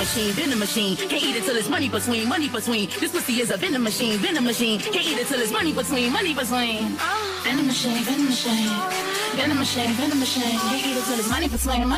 machine, venom machine. Can't eat it till it's money between, money between. This pussy is a venom machine, venom machine. Can't eat it till it's money between, money between. Venom machine, venom machine. Venom machine, venom machine. Can't eat it till it's money between.